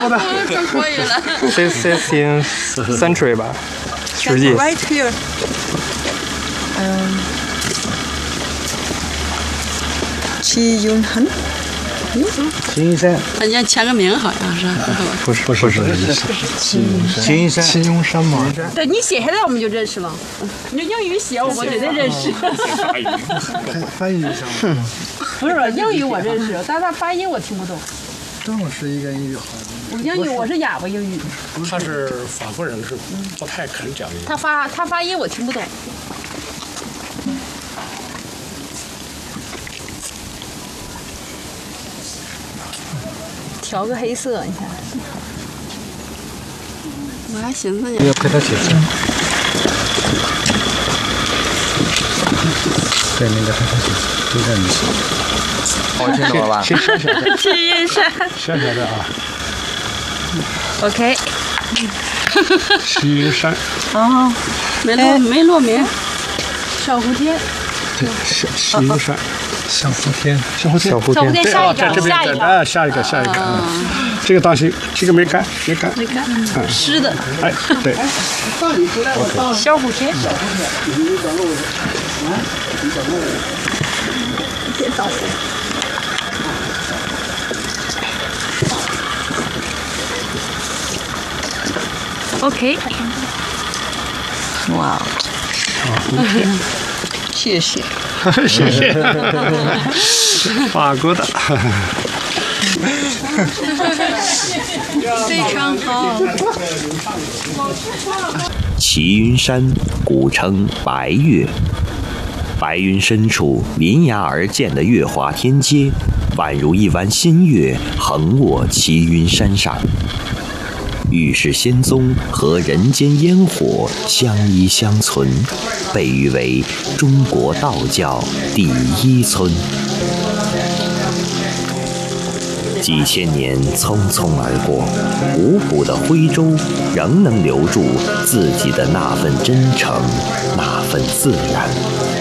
真可以了。 16th century 吧，世纪。 Right here. 齐云恒。 齐云山人家签个名好像是。 不是， 齐云山， 齐雍山吗？ 对你写下来我们就认识了。你英语写我绝对认识。 翻译一下吗？ 不是英语我认识，但是他发音我听不懂。 张老师应该英语好。 英语我是哑巴英语。 他是法国人，是不太肯讲英语。 他发音我听不懂。 调个黑色，你看。 我还寻思呢。 要陪他写字。对，那个陪他写字，就在你写。 好听懂了吧？ 先小小的， 齐云山。 小小的啊。 OK。 齐云山。 哦。 没落名。 小蝴蝶。 对，齐云山。小蝴蝶，小蝴蝶， 小蝴蝶下一在这边， 张， 下一个，这个当心，这个没干。 湿的。 哎，对。 小蝴蝶。OK。 哇。谢谢。 谢谢，法国的， 非常好。 齐云山古称白岳，白云深处临崖而建的月华天阶，宛如一弯新月横卧齐云山上。玉世仙踪和人间烟火相依相存，被誉为中国道教第一村。几千年匆匆而过，五谷的徽州仍能留住自己的那份真诚，那份自然。